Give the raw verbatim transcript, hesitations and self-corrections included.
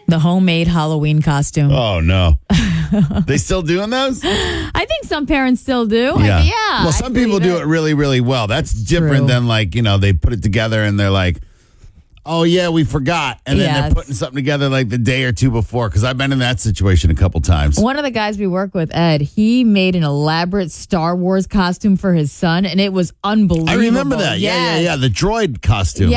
The homemade Halloween costume. Oh, no. They still doing those? I think some parents still do. Yeah. yeah Well, some people do it really, really well. That's different True. than like, you know, they put it together and they're like, oh, yeah, we forgot. And then Yes. they're putting something together like the day or two before. Because I've been in that situation a couple times. One of the guys we work with, Ed, he made an elaborate Star Wars costume for his son, and it was unbelievable. I remember that. Yeah, yeah, Yes. yeah. The droid costume.